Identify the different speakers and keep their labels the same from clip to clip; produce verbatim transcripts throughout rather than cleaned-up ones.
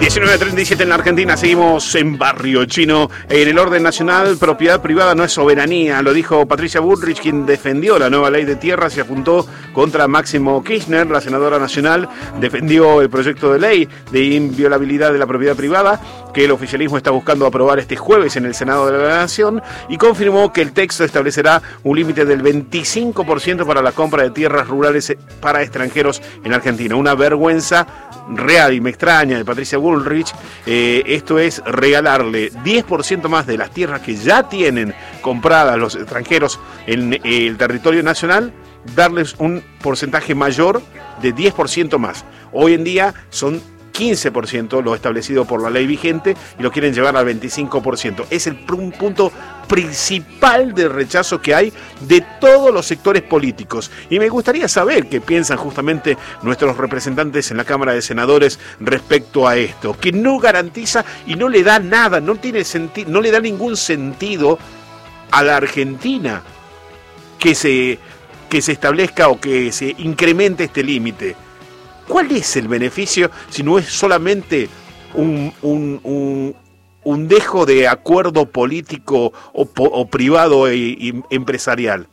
Speaker 1: diecinueve treinta y siete en la Argentina, seguimos en Barrio Chino. En el orden nacional, propiedad privada no es soberanía, lo dijo Patricia Bullrich, quien defendió la nueva ley de tierras y apuntó contra Máximo Kirchner. La senadora nacional defendió el proyecto de ley de inviolabilidad de la propiedad privada que el oficialismo está buscando aprobar este jueves en el Senado de la Nación, y confirmó que el texto establecerá un límite del veinticinco por ciento para la compra de tierras rurales para extranjeros en Argentina. Una vergüenza real, y me extraña de Patricia Bullrich. Eh, esto es regalarle diez por ciento más de las tierras que ya tienen compradas los extranjeros en el territorio nacional, darles un porcentaje mayor de diez por ciento más. Hoy en día son quince por ciento lo establecido por la ley vigente y lo quieren llevar al veinticinco por ciento. Es el un punto principal de rechazo que hay de todos los sectores políticos. Y me gustaría saber qué piensan justamente nuestros representantes en la Cámara de Senadores respecto a esto, que no garantiza y no le da nada, no tiene sentido, no le da ningún sentido a la Argentina que se, que se establezca o que se incremente este límite. ¿Cuál es el beneficio si no es solamente un, un, un, un dejo de acuerdo político o, o privado e, e empresarial?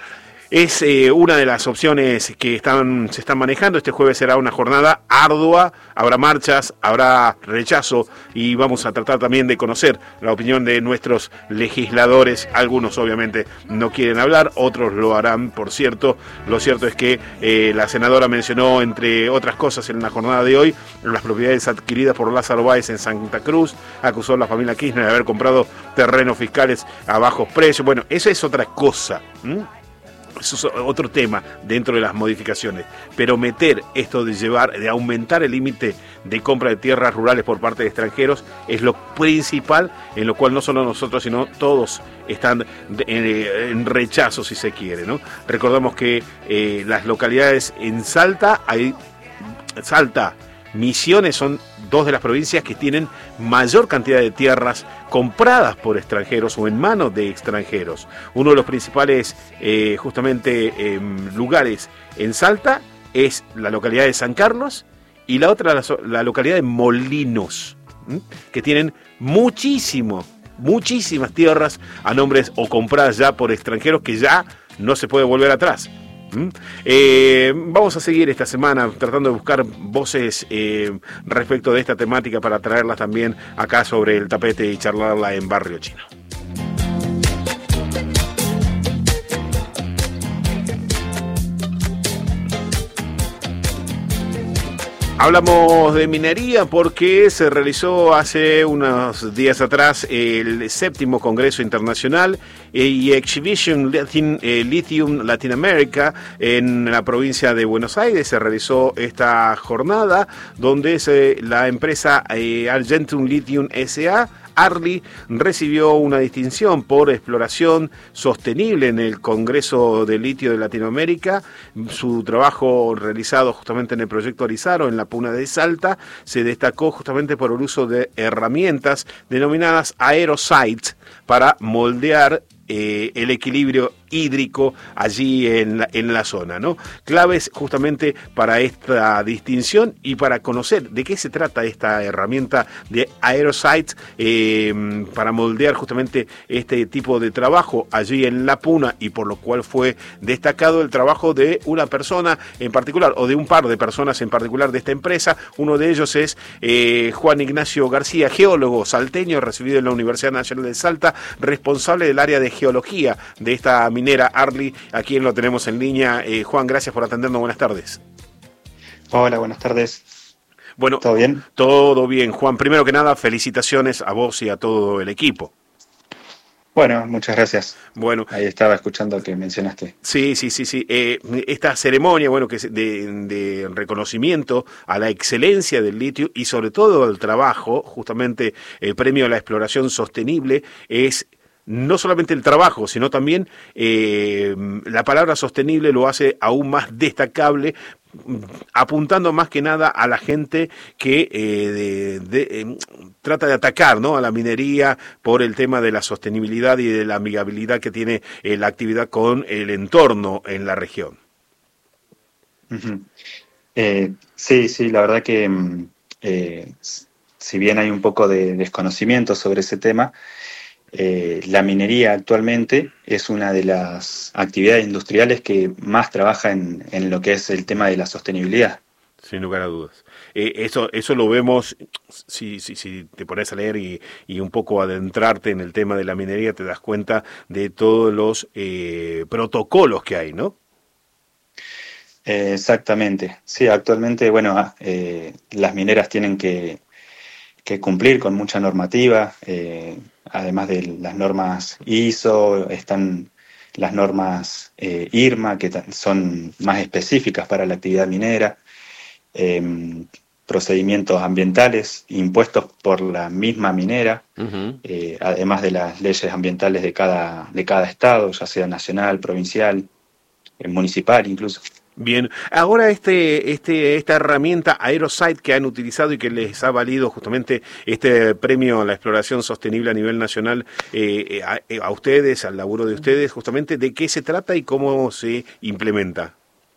Speaker 1: Es eh, una de las opciones que están, se están manejando. Este jueves será una jornada ardua, habrá marchas, habrá rechazo, y vamos a tratar también de conocer la opinión de nuestros legisladores. Algunos obviamente no quieren hablar, otros lo harán, por cierto. Lo cierto es que eh, la senadora mencionó, entre otras cosas, en la jornada de hoy, las propiedades adquiridas por Lázaro Báez en Santa Cruz. Acusó a la familia Kirchner de haber comprado terrenos fiscales a bajos precios. Bueno, eso es otra cosa. ¿Mm? Eso es otro tema dentro de las modificaciones, pero meter esto de llevar, de aumentar el límite de compra de tierras rurales por parte de extranjeros es lo principal, en lo cual no solo nosotros, sino todos están en, en rechazo, si se quiere, ¿no? Recordamos que eh, las localidades en Salta, hay Salta, Misiones son dos de las provincias que tienen mayor cantidad de tierras compradas por extranjeros o en manos de extranjeros. Uno de los principales eh, justamente eh, lugares en Salta es la localidad de San Carlos, y la otra la, la localidad de Molinos, ¿m? que tienen muchísimo, muchísimas tierras a nombres o compradas ya por extranjeros que ya no se puede volver atrás. ¿Mm? Eh, vamos a seguir esta semana tratando de buscar voces eh, respecto de esta temática para traerlas también acá sobre el tapete y charlarla en Barrio Chino. Hablamos de minería porque se realizó hace unos días atrás el séptimo Congreso Internacional y Exhibition Latin, eh, Lithium Latin America en la provincia de Buenos Aires. Se realizó esta jornada donde se, la empresa eh, Argentum Lithium S A Arli recibió una distinción por exploración sostenible en el Congreso de Litio de Latinoamérica. Su trabajo realizado justamente en el proyecto Arizaro, en la Puna de Salta, se destacó justamente por el uso de herramientas denominadas aerosites para moldear eh, el equilibrio hídrico allí en la, en la zona, ¿no? Claves justamente para esta distinción y para conocer de qué se trata esta herramienta de aerosites eh, para moldear justamente este tipo de trabajo allí en la Puna, y por lo cual fue destacado el trabajo de una persona en particular, o de un par de personas en particular de esta empresa. Uno de ellos es eh, Juan Ignacio García, geólogo salteño recibido en la Universidad Nacional de Salta, responsable del área de geología de esta minera Arli, a quien lo tenemos en línea. Eh, Juan, gracias por atendernos, buenas tardes.
Speaker 2: Hola, buenas tardes.
Speaker 1: Bueno,
Speaker 2: ¿Todo bien?
Speaker 1: Todo bien, Juan. Primero que nada, felicitaciones a vos y a todo el equipo.
Speaker 2: Bueno, muchas gracias.
Speaker 1: Bueno,
Speaker 2: ahí estaba escuchando que mencionaste.
Speaker 1: Sí, sí, sí, sí. Eh, esta ceremonia, bueno, que es de, de reconocimiento a la excelencia del litio y sobre todo al trabajo, justamente el premio a la exploración sostenible, es no solamente el trabajo, sino también eh, la palabra sostenible lo hace aún más destacable, apuntando más que nada a la gente que eh, de, de, eh, trata de atacar, ¿no?, a la minería por el tema de la sostenibilidad y de la amigabilidad que tiene eh, la actividad con el entorno en la región.
Speaker 2: Uh-huh. eh, sí, sí, la verdad que eh, si bien hay un poco de desconocimiento sobre ese tema, eh, la minería actualmente es una de las actividades industriales que más trabaja en, en lo que es el tema de la sostenibilidad.
Speaker 1: Sin lugar a dudas. Eh, eso, eso lo vemos, si, si, si te pones a leer y, y un poco adentrarte en el tema de la minería, te das cuenta de todos los eh, protocolos que hay, ¿no?
Speaker 2: Eh, exactamente. Sí, actualmente, bueno, ah, eh, las mineras tienen que, que cumplir con mucha normativa, eh, además de las normas I S O, están las normas eh, IRMA, que ta- son más específicas para la actividad minera, eh, procedimientos ambientales impuestos por la misma minera,
Speaker 1: Ujú.
Speaker 2: eh, además de las leyes ambientales de cada, de cada estado, ya sea nacional, provincial, eh, municipal incluso.
Speaker 1: Bien, ahora este, este, esta herramienta Aerosite que han utilizado y que les ha valido justamente este premio a la exploración sostenible a nivel nacional, eh, eh, a, eh, a ustedes, al laburo de ustedes, justamente, ¿de qué se trata y cómo se implementa?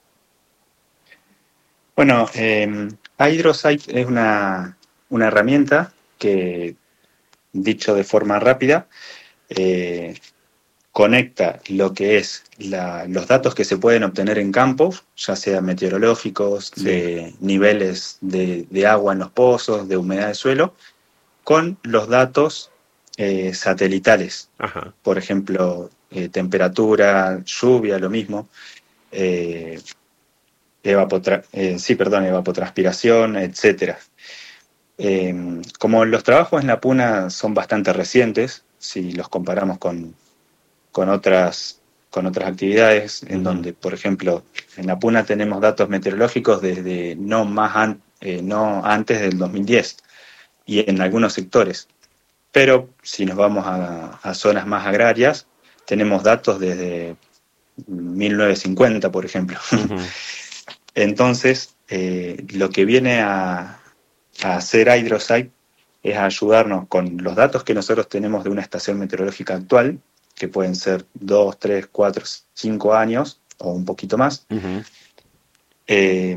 Speaker 2: Bueno, eh, Hydrosite es una, una herramienta que, dicho de forma rápida, eh, conecta lo que es la- los datos que se pueden obtener en campos, ya sean meteorológicos,
Speaker 1: Sí,
Speaker 2: de niveles de, de agua en los pozos, de humedad del suelo, con los datos eh, satelitales.
Speaker 1: ajá,
Speaker 2: Por ejemplo, eh, temperatura, lluvia, lo mismo. eh, evapotra- eh, sí, perdón, evapotranspiración, etcétera. Eh, como los trabajos en la Puna son bastante recientes, si los comparamos con, con otras, con otras actividades, en
Speaker 1: ujú,
Speaker 2: donde, por ejemplo, en la Puna tenemos datos meteorológicos desde no, más an- eh, no antes del dos mil diez y en algunos sectores. Pero si nos vamos a, a zonas más agrarias, tenemos datos desde mil novecientos cincuenta, por ejemplo.
Speaker 1: ujú.
Speaker 2: Entonces, eh, lo que viene a, a hacer Hydrosite es ayudarnos con los datos que nosotros tenemos de una estación meteorológica actual, que pueden ser dos, tres, cuatro, cinco años o un poquito más,
Speaker 1: Ujú.
Speaker 2: eh,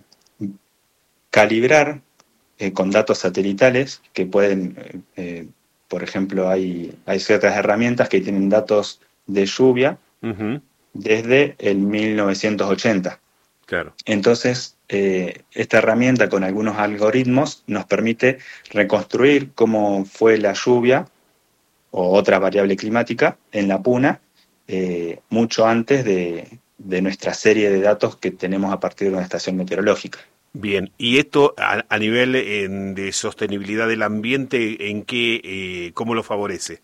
Speaker 2: calibrar eh, con datos satelitales que pueden, eh, eh, por ejemplo, hay, hay ciertas herramientas que tienen datos de lluvia
Speaker 1: Ujú.
Speaker 2: desde el mil novecientos ochenta.
Speaker 1: Claro.
Speaker 2: Entonces, eh, esta herramienta con algunos algoritmos nos permite reconstruir cómo fue la lluvia o otra variable climática en la Puna eh, mucho antes de, de nuestra serie de datos que tenemos a partir de una estación meteorológica.
Speaker 1: Bien, y esto a, a nivel en, de sostenibilidad del ambiente, ¿en qué, eh, cómo lo favorece?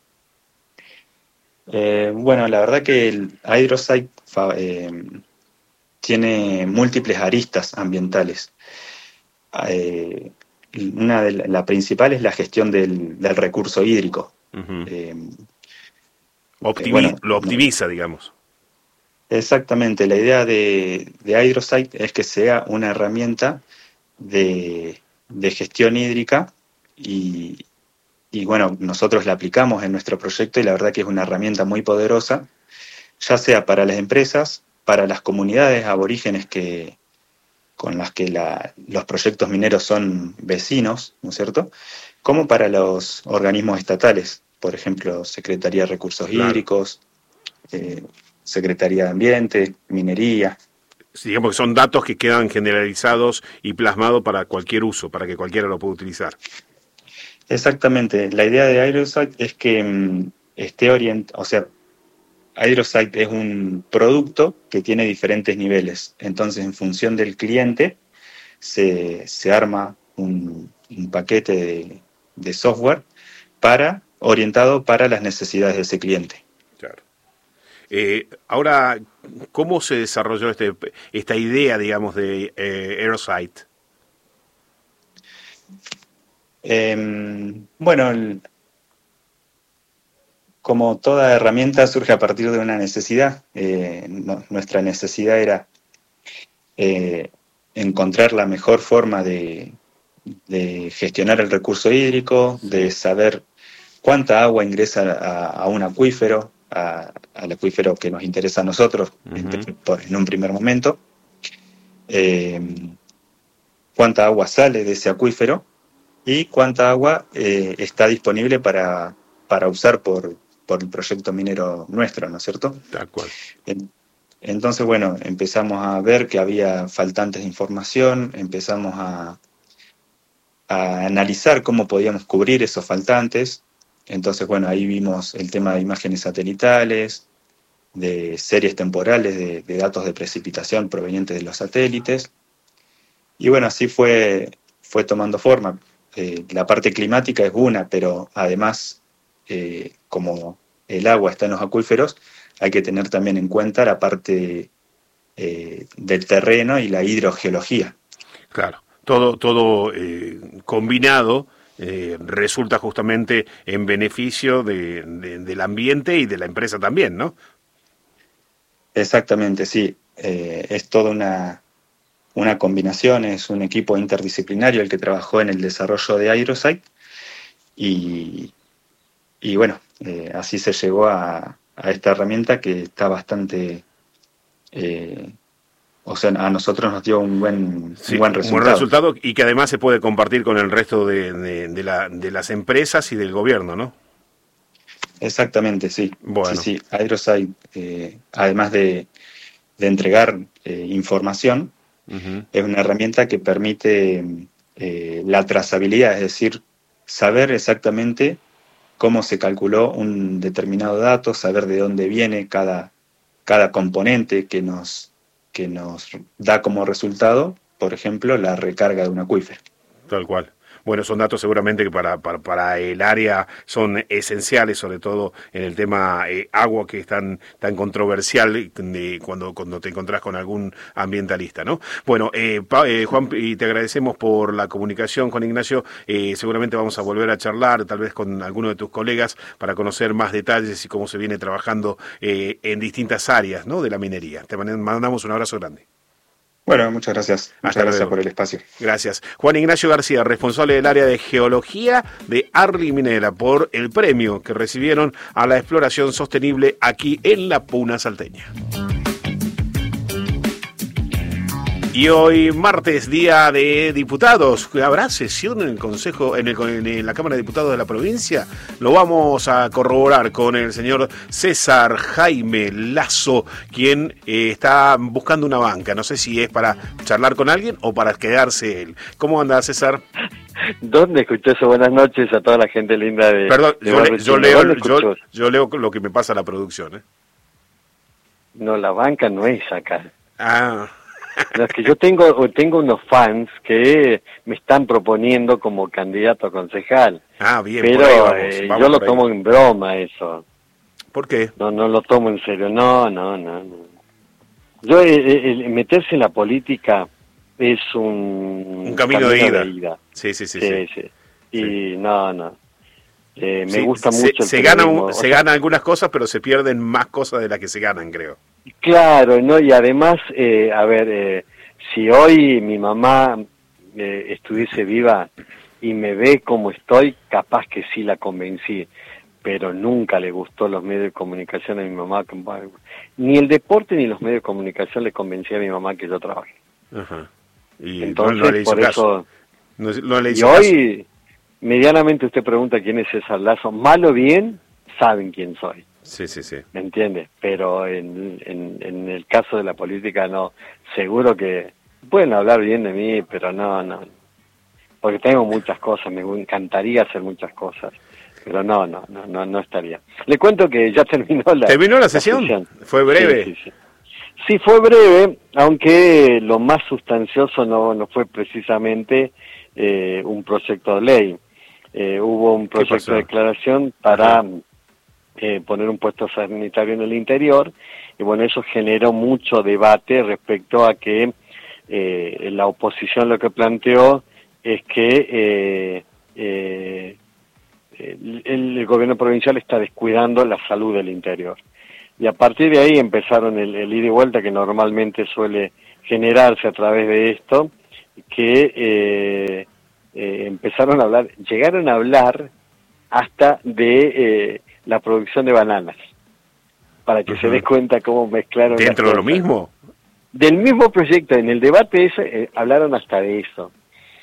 Speaker 2: Eh, bueno, la verdad que el Hydrosite fa- eh, tiene múltiples aristas ambientales. Eh, una de la, la principal es la gestión del, del recurso hídrico.
Speaker 1: Ujú.
Speaker 2: Eh, eh,
Speaker 1: Optimi-
Speaker 2: bueno,
Speaker 1: lo
Speaker 2: no-
Speaker 1: optimiza, digamos.
Speaker 2: exactamente, la idea de, de Hydrosite es que sea una herramienta de, de gestión hídrica y, y bueno, nosotros la aplicamos en nuestro proyecto y la verdad que es una herramienta muy poderosa, ya sea para las empresas, para las comunidades aborígenes que, con las que la- los proyectos mineros son vecinos, ¿no es cierto? Como para los organismos estatales, por ejemplo, Secretaría de Recursos
Speaker 1: Claro.
Speaker 2: Hídricos, eh, Secretaría de Ambiente, Minería.
Speaker 1: Sí, digamos que son datos que quedan generalizados y plasmados para cualquier uso, para que cualquiera lo pueda utilizar.
Speaker 2: Exactamente, la idea de Aerosite es que mm, esté orientado, o sea, Aerosite es un producto que tiene diferentes niveles, entonces en función del cliente se, se arma un, un paquete de, de software para, orientado para las necesidades de ese cliente.
Speaker 1: Claro. Eh, ahora, ¿cómo se desarrolló este, esta idea, digamos, de eh, Aerosite?
Speaker 2: Eh, bueno, el- como toda herramienta surge a partir de una necesidad. Eh, no- nuestra necesidad era eh, encontrar la mejor forma de, de gestionar el recurso hídrico, de
Speaker 1: Sí.
Speaker 2: saber cuánta agua ingresa a, a un acuífero, a- al acuífero que nos interesa a nosotros en,
Speaker 1: Ujú.
Speaker 2: por- en un primer momento, eh, cuánta agua sale de ese acuífero y cuánta agua eh, está disponible para, para usar por, por el proyecto minero nuestro, ¿no es cierto?
Speaker 1: Tal cual.
Speaker 2: En, entonces, bueno, empezamos a ver que había faltantes de información, empezamos a, a analizar cómo podíamos cubrir esos faltantes. Entonces, bueno, ahí vimos el tema de imágenes satelitales, de series temporales de, de datos de precipitación provenientes de los satélites. Y bueno, así fue, fue tomando forma. Eh, la parte climática es una, pero además, eh, como el agua está en los acuíferos, hay que tener también en cuenta la parte eh, del terreno y la hidrogeología.
Speaker 1: Claro, todo, todo eh, combinado eh, resulta justamente en beneficio de, de, del ambiente y de la empresa también, ¿no?
Speaker 2: Exactamente, sí. Eh, es toda una, una combinación, es un equipo interdisciplinario el que trabajó en el desarrollo de Hydrosite y, y bueno, eh, así se llegó a, a esta herramienta que está bastante... Eh, o sea, a nosotros nos dio un buen,
Speaker 1: Sí,
Speaker 2: un buen
Speaker 1: un
Speaker 2: resultado.
Speaker 1: buen resultado y que además se puede compartir con el resto de, de, de, la, de las empresas y del gobierno, ¿no?
Speaker 2: Exactamente, sí.
Speaker 1: Bueno.
Speaker 2: Sí, sí. Hydrosite, eh, además de, de entregar eh, información, uh-huh. es una herramienta que permite eh, la trazabilidad, es decir, saber exactamente cómo se calculó un determinado dato, saber de dónde viene cada, cada componente que nos, que nos da como resultado, por ejemplo, la recarga de un acuífero.
Speaker 1: Tal cual. Bueno, son datos seguramente que para, para, para el área son esenciales, sobre todo en el tema eh, agua, que es tan, tan controversial de cuando, cuando te encontrás con algún ambientalista, ¿no? Bueno, eh, pa, eh, Juan, y te agradecemos por la comunicación, Juan Ignacio. Eh, seguramente vamos a volver a charlar, tal vez con alguno de tus colegas, para conocer más detalles y cómo se viene trabajando eh, en distintas áreas, ¿no?, de la minería. Te mandamos un abrazo grande.
Speaker 2: Bueno, muchas gracias. Muchas
Speaker 1: Hasta
Speaker 2: gracias
Speaker 1: luego.
Speaker 2: por el espacio.
Speaker 1: Gracias. Juan Ignacio García, responsable del área de geología de Arli Minera, por el premio que recibieron a la exploración sostenible aquí en la Puna Salteña. Y hoy, martes, día de diputados, ¿habrá sesión en el Consejo, en, el, en la Cámara de Diputados de la provincia? Lo vamos a corroborar con el señor César Jaime Lazo, quien eh, está buscando una banca. No sé si es para charlar con alguien o para quedarse él. ¿Cómo anda, César?
Speaker 3: ¿Dónde escuchó eso? Buenas noches a toda la gente linda de...
Speaker 1: Perdón,
Speaker 3: de
Speaker 1: yo, le, yo, leo, yo, yo leo lo que me pasa a la producción, ¿eh?
Speaker 3: No, la banca no es acá.
Speaker 1: Ah...
Speaker 3: No, es que yo tengo tengo unos fans que me están proponiendo como candidato a concejal.
Speaker 1: Ah, bien,
Speaker 3: pero
Speaker 1: por ahí vamos,
Speaker 3: eh,
Speaker 1: vamos
Speaker 3: yo lo
Speaker 1: por ahí.
Speaker 3: tomo en broma eso.
Speaker 1: ¿Por qué?
Speaker 3: No, no lo tomo en serio. No, no, no. no. Yo el, el meterse en la política es un,
Speaker 1: un camino, camino de, ida.
Speaker 3: de ida.
Speaker 1: Sí, sí, sí.
Speaker 3: Sí,
Speaker 1: sí.
Speaker 3: sí. Y
Speaker 1: sí.
Speaker 3: no, no. Eh, me
Speaker 1: sí,
Speaker 3: gusta
Speaker 1: se,
Speaker 3: mucho. El
Speaker 1: se ganan, se ganan algunas cosas, pero se pierden más cosas de las que se ganan, creo.
Speaker 3: Claro, no, y además, eh, a ver, eh, si hoy mi mamá eh, estuviese viva y me ve como estoy, capaz que sí la convencí, pero nunca le gustó los medios de comunicación a mi mamá, ni el deporte ni los medios de comunicación le convencí a mi mamá que yo trabaje.
Speaker 1: Ajá. Y
Speaker 3: entonces,
Speaker 1: no, no le hizo
Speaker 3: por
Speaker 1: caso.
Speaker 3: eso,
Speaker 1: no, no le hizo
Speaker 3: y hoy, caso. medianamente usted pregunta quién es César Lazo, mal o bien, saben quién soy.
Speaker 1: Sí, sí, sí.
Speaker 3: ¿Me entiendes? Pero en, en, en el caso de la política no. Seguro que pueden hablar bien de mí, pero no, no. Porque tengo muchas cosas, me encantaría hacer muchas cosas. Pero no, no, no, no, no estaría. Le cuento que ya terminó la
Speaker 1: ¿Terminó la sesión? La sesión. ¿Fue breve?
Speaker 3: Sí, sí, sí. Sí, fue breve, aunque lo más sustancioso no, no fue precisamente eh, un proyecto de ley. Eh, hubo un proyecto de declaración para... Ajá. Eh, poner un puesto sanitario en el interior, y bueno, eso generó mucho debate respecto a que eh, la oposición lo que planteó es que eh, eh, el, el gobierno provincial está descuidando la salud del interior. Y a partir de ahí empezaron el, el ida y vuelta que normalmente suele generarse a través de esto, que eh, eh, empezaron a hablar, llegaron a hablar hasta de... Eh, la producción de bananas, para que uh-huh. se dé cuenta cómo mezclaron
Speaker 1: ¿Dentro de lo mismo?
Speaker 3: Del mismo proyecto, en el debate ese, eh, hablaron hasta de eso.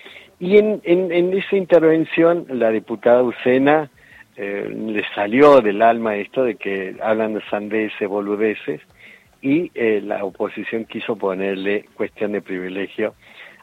Speaker 3: Y en, en, en esa intervención la diputada Ucena eh, le salió del alma esto de que hablan de sandeces, boludeces, y eh, la oposición quiso ponerle cuestión de privilegio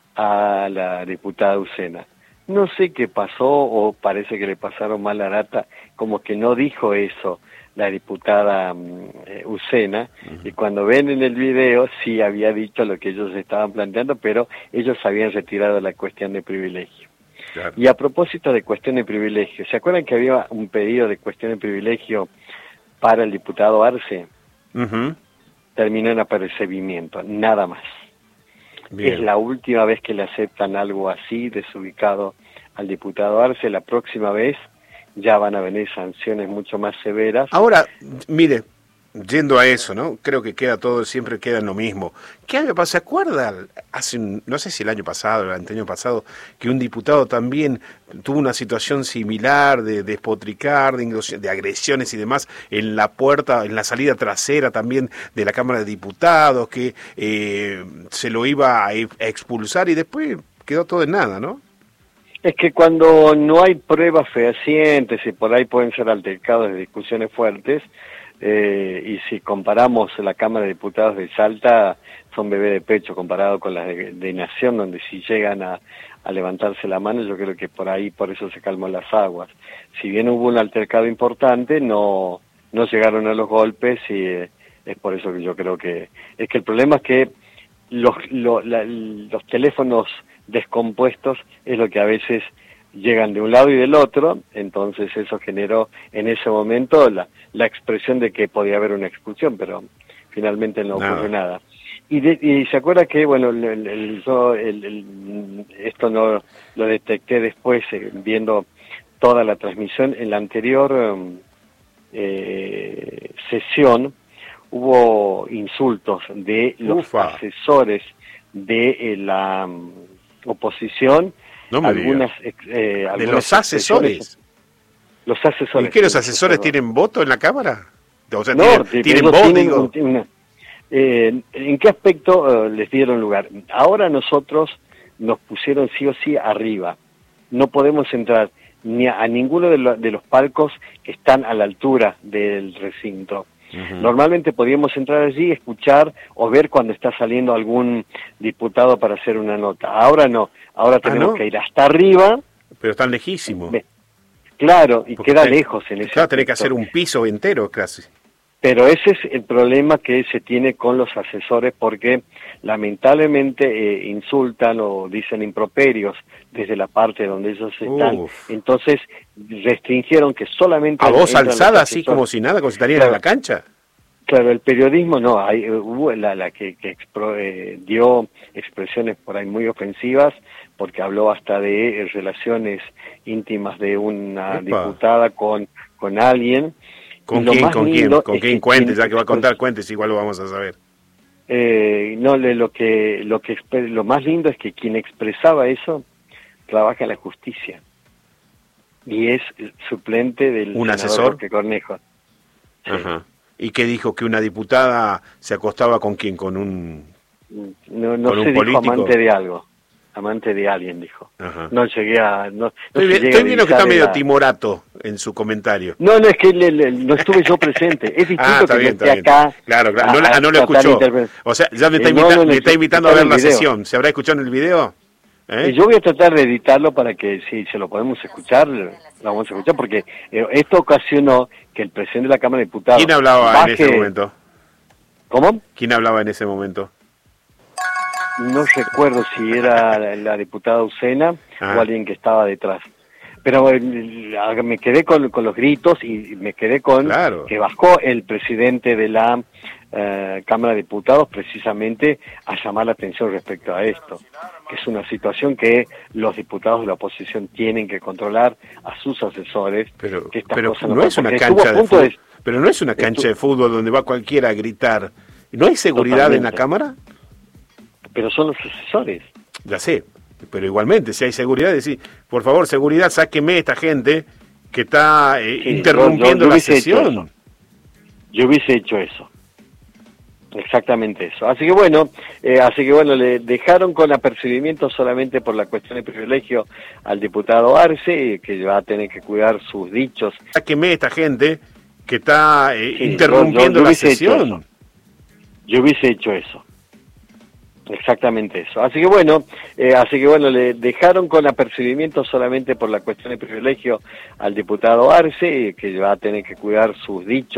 Speaker 3: a la diputada Ucena. No sé qué pasó, o parece que le pasaron mal la data, como que no dijo eso la diputada eh, Ucena, uh-huh. Y cuando ven en el video sí había dicho lo que ellos estaban planteando, pero ellos habían retirado la cuestión de privilegio. Claro. Y a propósito de cuestión de privilegio, ¿se acuerdan que había un pedido de cuestión de privilegio para el diputado Arce? Uh-huh. Terminó en apercibimiento, nada más. Bien. Es la última vez que le aceptan algo así, desubicado al diputado Arce. La próxima vez ya van a venir sanciones mucho más severas.
Speaker 1: Ahora, mire, yendo a eso, ¿no? Creo que queda todo, siempre queda en lo mismo. ¿Qué año pasado? ¿Se acuerda? Hace un, no sé si el año pasado, el año pasado, que un diputado también tuvo una situación similar de despotricar, de, de agresiones y demás en la puerta, en la salida trasera también de la Cámara de Diputados, que eh, se lo iba a expulsar y después quedó todo en nada, ¿no?
Speaker 3: Es que cuando no hay pruebas fehacientes y por ahí pueden ser altercados de discusiones fuertes, eh, y si comparamos la Cámara de Diputados de Salta, son bebé de pecho comparado con las de, de Nación, donde si llegan a, a levantarse la mano, yo creo que por ahí, por eso se calmó las aguas. Si bien hubo un altercado importante, no, no llegaron a los golpes y eh, es por eso que yo creo que... Es que el problema es que los, lo, la, los teléfonos descompuestos es lo que a veces llegan de un lado y del otro, entonces eso generó en ese momento la, la expresión de que podía haber una expulsión, pero finalmente no ocurrió no. nada. Y, de, y se acuerda que, bueno, el, el, yo el, el, esto no lo detecté después, eh, viendo toda la transmisión, en la anterior eh, sesión hubo insultos de los Ufa. asesores de eh, la um, oposición,
Speaker 1: no me
Speaker 3: algunas,
Speaker 1: eh,
Speaker 3: de
Speaker 1: algunas los asesores.
Speaker 3: Los asesores.
Speaker 1: ¿Y qué, los asesores perdón. tienen voto en la Cámara? O sea,
Speaker 3: no,
Speaker 1: tienen, tienen voto,
Speaker 3: tienen,
Speaker 1: digo.
Speaker 3: Una, eh, ¿En qué aspecto uh, les dieron lugar? Ahora nosotros nos pusieron sí o sí arriba. No podemos entrar ni a, a ninguno de, lo, de los palcos que están a la altura del recinto. Uh-huh. Normalmente podíamos entrar allí, escuchar o ver cuando está saliendo algún diputado para hacer una nota. Ahora no, ahora tenemos ah, ¿no? que ir hasta arriba.
Speaker 1: Pero están lejísimos.
Speaker 3: Claro, y Porque queda ten, lejos en ese
Speaker 1: Claro, tenés que hacer un piso entero casi.
Speaker 3: Pero ese es el problema que se tiene con los asesores, porque lamentablemente eh, insultan o dicen improperios desde la parte donde ellos están. Uf. Entonces restringieron que solamente...
Speaker 1: ¿A voz alzada así como si nada, como si estarían claro, en la cancha?
Speaker 3: Claro, el periodismo no, hay, hubo la, la que, que expro, eh, dio expresiones por ahí muy ofensivas, porque habló hasta de eh, relaciones íntimas de una Epa. diputada con, con alguien.
Speaker 1: ¿Con quién? ¿Con quién? ¿Con quién? Cuentes, ya que va a contar cuentes, igual lo vamos a saber.
Speaker 3: Eh, no, lo que, lo que lo más lindo es que quien expresaba eso trabaja en la justicia y es suplente del
Speaker 1: ¿Un asesor?
Speaker 3: Roque Cornejo.
Speaker 1: Sí. Ajá. ¿Y qué dijo? ¿Que una diputada se acostaba con quién? ¿Con un
Speaker 3: No, no
Speaker 1: con
Speaker 3: se
Speaker 1: un
Speaker 3: dijo
Speaker 1: político?
Speaker 3: Amante de algo. Amante de alguien, dijo.
Speaker 1: Ajá.
Speaker 3: No llegué a... No, no
Speaker 1: estoy estoy viendo que está medio
Speaker 3: la...
Speaker 1: timorato en su comentario.
Speaker 3: No, no, es que le, le, no estuve yo presente. Es distinto ah,
Speaker 1: está
Speaker 3: que
Speaker 1: bien,
Speaker 3: esté acá.
Speaker 1: Claro, claro. No, a, no lo escuchó. Interpre... O sea, ya me está, eh, invita... no, no, me está invitando a ver la video. sesión. ¿Se habrá escuchado en el video? ¿Eh?
Speaker 3: Yo voy a tratar de editarlo para que si se lo podemos escuchar, lo vamos a escuchar, porque eh, esto ocasionó que el presidente de la Cámara de Diputados...
Speaker 1: ¿Quién hablaba baje... en ese momento?
Speaker 3: ¿Cómo?
Speaker 1: ¿Quién hablaba en ese momento?
Speaker 3: No recuerdo si era la, la diputada Ucena ah. o alguien que estaba detrás. Pero eh, me quedé con, con los gritos y me quedé con
Speaker 1: claro.
Speaker 3: que bajó el presidente de la eh, Cámara de Diputados precisamente a llamar la atención respecto a esto, que es una situación que los diputados de la oposición tienen que controlar a sus asesores.
Speaker 1: Pero,
Speaker 3: que estas
Speaker 1: pero
Speaker 3: cosas
Speaker 1: no,
Speaker 3: no
Speaker 1: es una cancha de fútbol, de, pero no es una cancha de fútbol donde va cualquiera a gritar. ¿No hay seguridad totalmente. en la Cámara?
Speaker 3: Pero son los asesores.
Speaker 1: Ya sé, pero igualmente, si hay seguridad, decir, por favor, seguridad, sáqueme esta gente que está eh, sí, interrumpiendo yo, yo, yo la sesión.
Speaker 3: Yo hubiese hecho eso. Exactamente eso. Así que bueno, eh, así que bueno, le dejaron con apercibimiento solamente por la cuestión de privilegio al diputado Arce, que va a tener que cuidar sus dichos.
Speaker 1: Sáqueme esta gente que está eh,
Speaker 3: Sí,
Speaker 1: interrumpiendo
Speaker 3: yo, yo
Speaker 1: la
Speaker 3: hubiese hecho
Speaker 1: sesión.
Speaker 3: eso. Yo hubiese hecho eso. Exactamente eso. Así que bueno, eh, así que bueno, le dejaron con apercibimiento solamente por la cuestión de privilegio al diputado Arce, que va a tener que cuidar sus dichos.